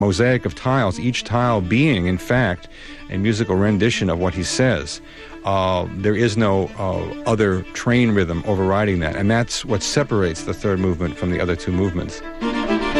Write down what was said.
mosaic of tiles, each tile being, in fact, a musical rendition of what he says. There is no other train rhythm overriding that, and that's what separates the third movement from the other two movements.